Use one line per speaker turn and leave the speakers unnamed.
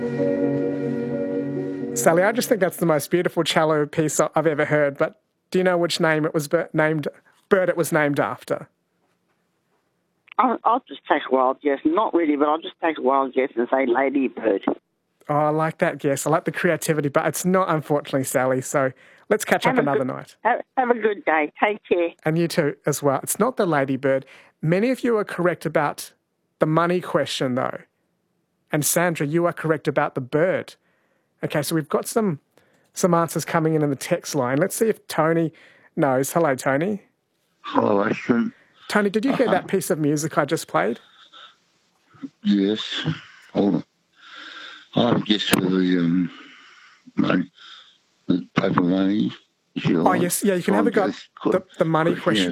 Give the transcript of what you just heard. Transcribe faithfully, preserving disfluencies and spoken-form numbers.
Sally, I just think that's the most beautiful cello piece I've ever heard, but do you know which name it was named, bird it was named after?
I'll, I'll just take a wild guess. Not really, but I'll just take a wild guess and say ladybird.
Oh, I like that guess. I like the creativity, but it's not, unfortunately, Sally, so let's catch
have
up another
good,
night.
Have, have a good day. Take care.
And you too, as well. It's not the ladybird. Many of you are correct about the money question, though. And Sandra, you are correct about the bird. Okay, so we've got some some answers coming in in the text line. Let's see if Tony knows. Hello, Tony.
Hello, Ashton.
Tony, did you hear uh-huh. that piece of music I just played?
Yes. Hold on. I guess for the, um, money, the paper money.
Oh, yes. Yeah, you can have a go at the, the money question.